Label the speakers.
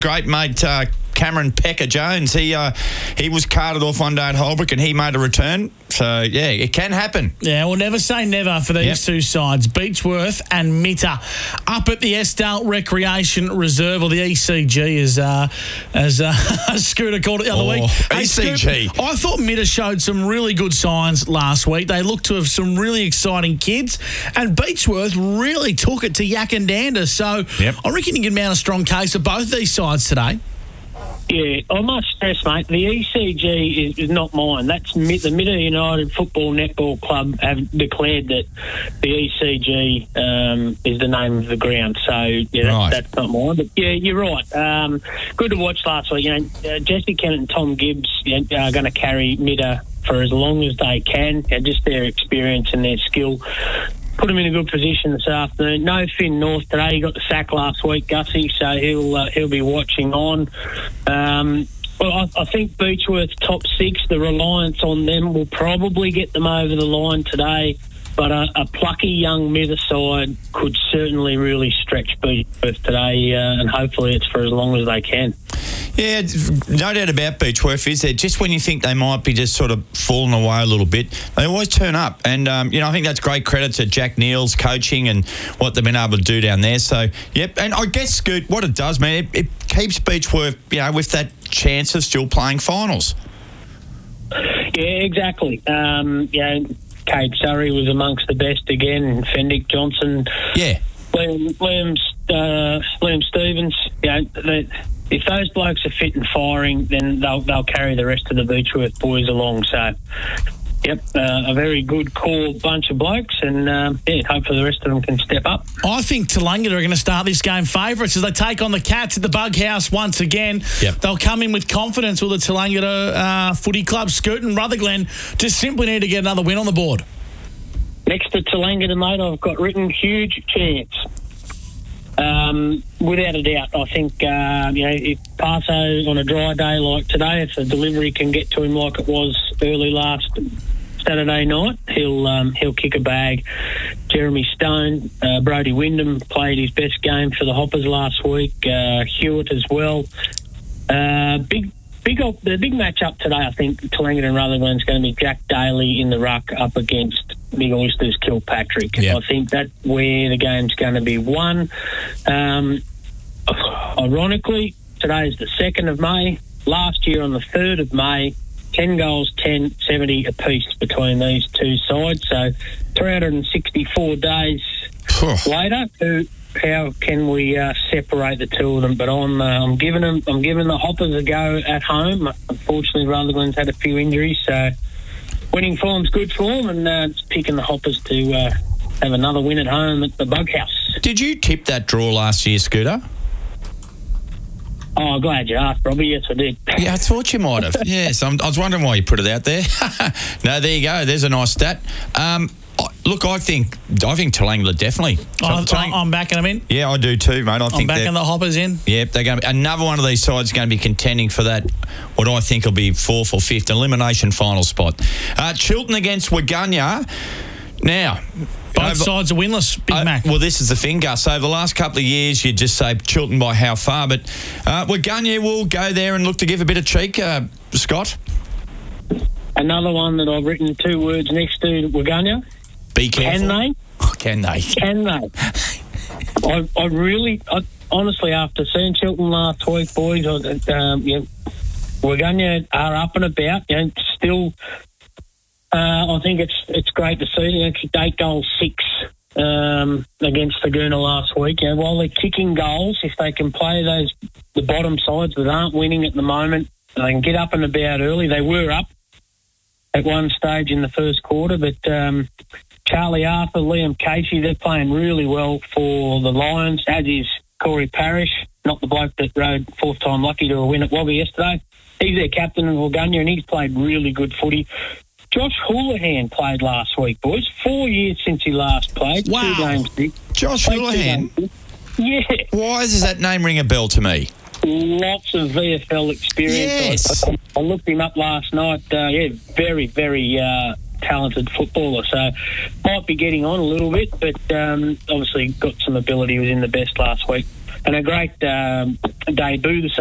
Speaker 1: great mate Cameron Pecker-Jones. He was carted off one day at Holbrook and he made a return. So, yeah, it can happen.
Speaker 2: Yeah, we'll never say never for these two sides. Beechworth and Mitta up at the Estelle Recreation Reserve, or the ECG as Scooter called it the other week.
Speaker 1: ECG.
Speaker 2: Scooter, I thought Mitta showed some really good signs last week. They looked to have some really exciting kids, and Beechworth really took it to Yak and Dander. So I reckon you can mount a strong case of both these sides today.
Speaker 3: Yeah, I must stress, mate, the ECG is not mine. That's the Mitta United Football Netball Club have declared that the ECG is the name of the ground. So, yeah, that's not mine. But, yeah, you're right. Good to watch last week. Jesse Kennett and Tom Gibbs are going to carry Mitta for as long as they can. Just their experience and their skill put him in a good position this afternoon. No Finn North today. He got the sack last week, Gussie, so he'll be watching on. Well, I think Beechworth top 6, the reliance on them will probably get them over the line today. But a plucky young Mitta side could certainly really stretch Beechworth today, and hopefully it's for as long as they can.
Speaker 1: Yeah, no doubt about Beechworth, is there? Just when you think they might be just sort of falling away a little bit, they always turn up. And, I think that's great credit to Jack Neal's coaching and what they've been able to do down there. So, yep. And I guess, Scoot, what it does, man, it keeps Beechworth, with that chance of still playing finals.
Speaker 3: Yeah, exactly. Cade Surrey was amongst the best again. Fendick Johnson.
Speaker 1: Yeah.
Speaker 3: Liam Stevens. If those blokes are fit and firing, then they'll carry the rest of the Beechworth boys along. So, a very good core bunch of blokes, and hopefully the rest of them can step up.
Speaker 2: I think Tallangatta are going to start this game favourites as they take on the Cats at the Bug House once again. They'll come in with confidence with the Tallangatta Footy Club. Scoot and Rutherglen just simply need to get another win on the board.
Speaker 3: Next to Tallangatta, mate, I've got written huge chance. Without a doubt, I think if Paso on a dry day like today, if the delivery can get to him like it was early last Saturday night, he'll kick a bag. Jeremy Stone, Brody Wyndham played his best game for the Hoppers last week. Hewitt as well. The big match up today, I think Tallangatta and Rutherglen is going to be Jack Daly in the ruck up against Big Oysters Kilpatrick. I think that's where the game's going to be won. Ironically, today is the 2nd of May. Last year on the 3rd of May, 10 goals, 70 apiece between these two sides. So 364 days later, how can we separate the two of them? But I'm giving the Hoppers a go at home. Unfortunately, Rutherglen's had a few injuries, so winning form's good form, and it's picking the Hoppers to have another win at home at the Bug House.
Speaker 1: Did you tip that draw last year, Scooter?
Speaker 3: Oh, glad you asked, Robbie. Yes, I did.
Speaker 1: Yeah, I thought you might have. Yes, I was wondering why you put it out there. No, there you go. There's a nice stat. Look, I think Tallangatta definitely.
Speaker 2: I'm backing them in.
Speaker 1: Yeah, I do too, mate. I'm
Speaker 2: backing the Hoppers in.
Speaker 1: Yep, they're going to be, another one of these sides is going to be contending for that, what I think will be 4th or 5th elimination final spot. Chiltern against Waganya. Now,
Speaker 2: both sides are winless, Big Mac.
Speaker 1: Well, this is the thing, Gus. Over the last couple of years, you'd just say Chiltern by how far, but Waganya will go there and look to give a bit of cheek, Scott.
Speaker 3: Another one that I've written 2 words next to Waganya.
Speaker 1: Be careful.
Speaker 3: Can they?
Speaker 1: Can they?
Speaker 3: Can they? I honestly, after seeing Chiltern last week, boys, Waganya are up and about. Still, I think it's great to see. They kicked 8 goals, 6 against Laguna last week. While they're kicking goals, if they can play the bottom sides that aren't winning at the moment, they can get up and about early. They were up at one stage in the first quarter, but Charlie Arthur, Liam Casey, they're playing really well for the Lions, as is Corey Parrish, not the bloke that rode 4th time lucky to a win at Wagga yesterday. He's their captain in Waganya, and he's played really good footy. Josh Houlihan played last week, boys. 4 years since he last played.
Speaker 2: Wow.
Speaker 3: 2 games.
Speaker 1: Josh Houlihan?
Speaker 3: Yeah.
Speaker 1: Why does that name ring a bell to me?
Speaker 3: Lots of VFL experience.
Speaker 1: Yes.
Speaker 3: I looked him up last night. Very, very talented footballer. So might be getting on a little bit, but obviously got some ability. He was in the best last week. and a great debut this